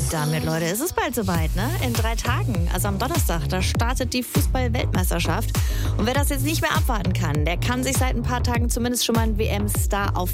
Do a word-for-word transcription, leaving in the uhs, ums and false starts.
Damit, Leute, ist es bald soweit, ne? In drei Tagen, also am Donnerstag, da startet die Fußball-Weltmeisterschaft. Und wer das jetzt nicht mehr abwarten kann, der kann sich seit ein paar Tagen zumindest schon mal einen W M-Star auf